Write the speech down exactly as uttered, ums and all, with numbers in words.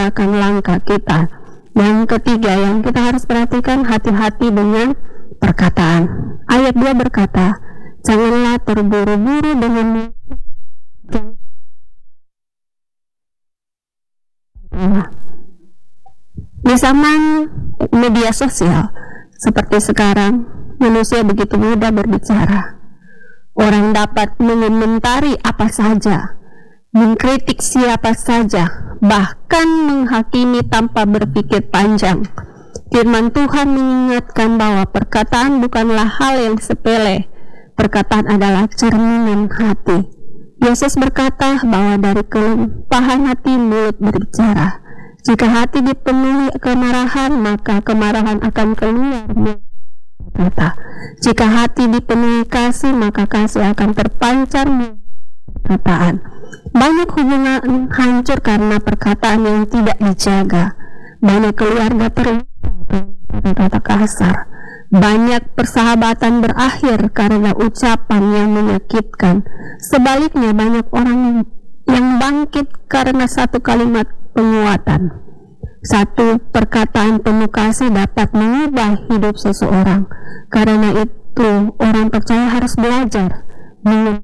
akan langkah kita. Yang ketiga yang kita harus perhatikan, hati-hati dengan perkataan. Ayat dua berkata, janganlah terburu-buru dengan di zaman media sosial seperti sekarang, manusia begitu mudah berbicara. Orang dapat mengomentari apa saja, mengkritik siapa saja, bahkan menghakimi tanpa berpikir panjang. Firman Tuhan mengingatkan bahwa perkataan bukanlah hal yang sepele. Perkataan adalah cerminan hati. Yesus berkata bahwa dari kelimpahan hati mulut berbicara. Jika hati dipenuhi kemarahan, maka kemarahan akan keluar. Kata, jika hati dipenuhi kasih, maka kasih akan terpancar. Perkataan. Banyak hubungan hancur karena perkataan yang tidak dijaga. Banyak keluarga terlibat kata kasar. Banyak persahabatan berakhir karena ucapan yang menyakitkan. Sebaliknya, banyak orang yang bangkit karena satu kalimat penguatan. Satu perkataan penuh kasih dapat mengubah hidup seseorang. Karena itu, orang percaya harus belajar